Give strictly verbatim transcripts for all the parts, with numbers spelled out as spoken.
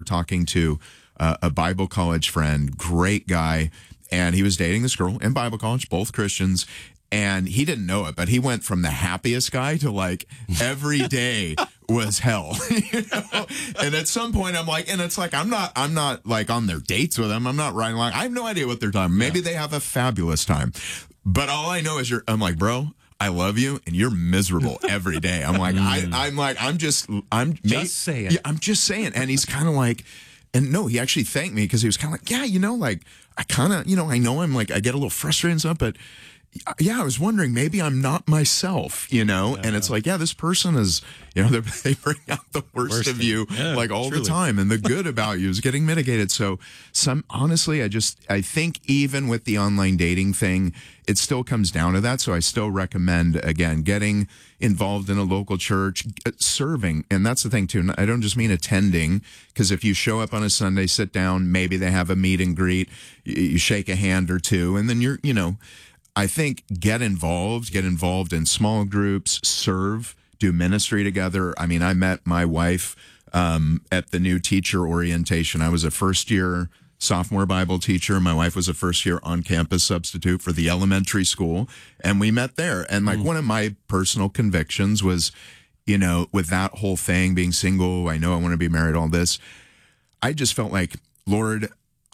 talking to uh, a Bible college friend, great guy, and he was dating this girl in Bible college, both Christians. And he didn't know it, but he went from the happiest guy to like every day was hell. You know? And at some point I'm like, and it's like, I'm not, I'm not like on their dates with them. I'm not riding along. I have no idea what they're talking. Maybe yeah. they have a fabulous time. But all I know is you're, I'm like, bro, I love you, and you're miserable every day. I'm like, I, I'm like, I'm just, I'm just made, saying. Yeah, I'm just saying. And he's kind of like, and no, he actually thanked me because he was kind of like, yeah, you know, like I kind of, you know, I know I'm like, I get a little frustrated and stuff, but yeah, I was wondering, maybe I'm not myself, you know? Yeah. And it's like, yeah, this person is, you know, they bring out the worst, worst of you yeah, like all truly. the time, and the good about you is getting mitigated. So some, honestly, I just, I think even with the online dating thing, it still comes down to that. So I still recommend, again, getting involved in a local church, serving. And that's the thing too. I don't just mean attending, because if you show up on a Sunday, sit down, maybe they have a meet and greet, you shake a hand or two, and then you're, you know, I think get involved, get involved in small groups, serve, do ministry together. I mean, I met my wife um, at the new teacher orientation. I was a first year sophomore Bible teacher. My wife was a first year on campus substitute for the elementary school. And we met there. And like mm. one of my personal convictions was, you know, with that whole thing, being single, I know I want to be married, all this. I just felt like, Lord,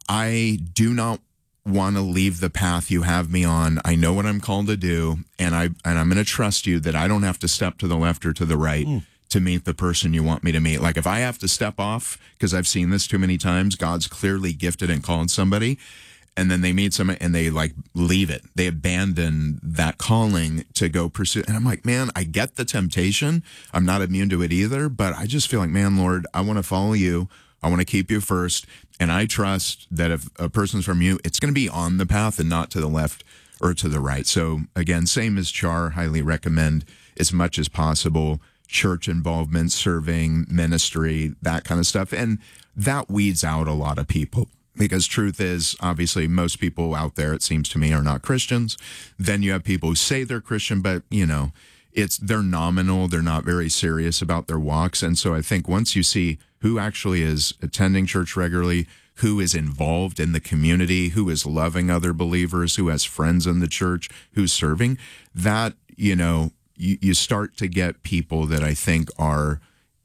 I do not want to leave the path you have me on. I know what I'm called to do, and I and I'm going to trust you that I don't have to step to the left or to the right mm. to meet the person you want me to meet. Like if I have to step off, because I've seen this too many times, God's clearly gifted and called somebody, and then they meet someone and they like leave it. They abandon that calling to go pursue. And I'm like, man, I get the temptation. I'm not immune to it either, but I just feel like, man, Lord, I want to follow you. I want to keep you first. And I trust that if a person's from you, it's going to be on the path and not to the left or to the right. So again, same as Char, highly recommend as much as possible church involvement, serving, ministry, that kind of stuff. And that weeds out a lot of people, because truth is, obviously, most people out there, it seems to me, are not Christians. Then you have people who say they're Christian, but, you know, it's they're nominal. They're not very serious about their walks. And so I think once you see who actually is attending church regularly, who is involved in the community, who is loving other believers, who has friends in the church, who's serving, that, you know, you, you start to get people that I think are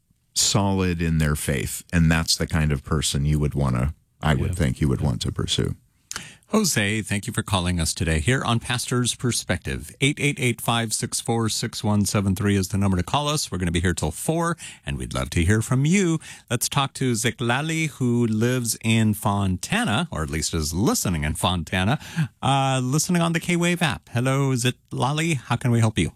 solid in their faith. And that's the kind of person you would want to, I would yeah. think you would yeah. want to pursue. Jose, thank you for calling us today here on Pastor's Perspective. eight eight eight, five six four, six one seven three is the number to call us. We're going to be here till four, and we'd love to hear from you. Let's talk to Ziklali, who lives in Fontana, or at least is listening in Fontana, uh, listening on the K-Wave app. Hello, Ziklali. How can we help you?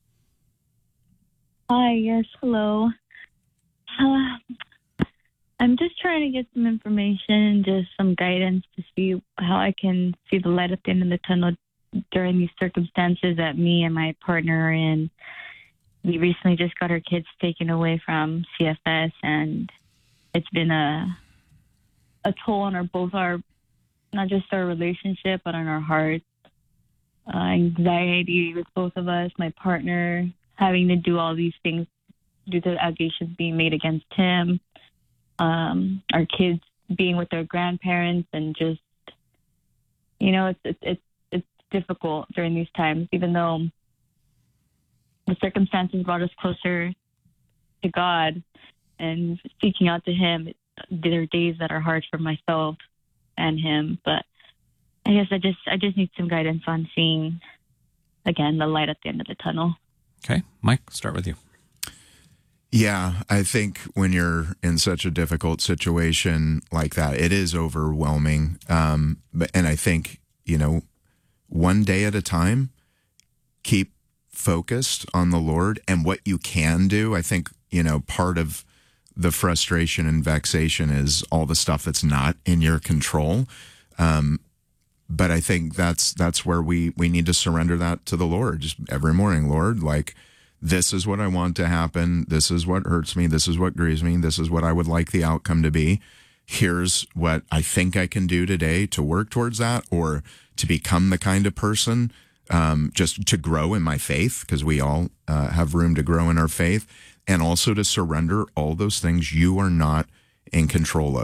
Hi, yes, hello. Uh, I'm just trying to get some information and just some guidance to see how I can see the light at the end of the tunnel during these circumstances that me and my partner are in. We recently just got our kids taken away from C F S, and it's been a a toll on our both our, not just our relationship, but on our hearts. Uh, anxiety with both of us, my partner having to do all these things due to the allegations being made against him. Um, our kids being with their grandparents, and just, you know, it's, it's, it's, it's difficult during these times, even though the circumstances brought us closer to God and seeking out to him. There are days that are hard for myself and him, but I guess I just, I just need some guidance on seeing, again, the light at the end of the tunnel. Okay. Mike, start with you. Yeah, I think when you're in such a difficult situation like that, it is overwhelming. Um, but, and I think, you know, one day at a time, keep focused on the Lord and what you can do. I think, you know, part of the frustration and vexation is all the stuff that's not in your control. Um, but I think that's that's where we, we need to surrender that to the Lord just every morning. Lord, like, this is what I want to happen. This is what hurts me. This is what grieves me. This is what I would like the outcome to be. Here's what I think I can do today to work towards that, or to become the kind of person, um, just to grow in my faith, because we all uh, have room to grow in our faith, and also to surrender all those things you are not in control of.